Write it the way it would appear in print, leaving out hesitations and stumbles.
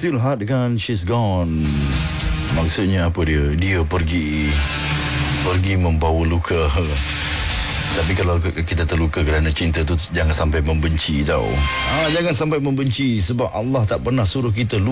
Still Hard dengan She's Gone. Maksudnya apa dia? Dia pergi membawa luka. Tapi kalau kita terluka kerana cinta tu, jangan sampai membenci tau. Jangan sampai membenci, sebab Allah tak pernah suruh kita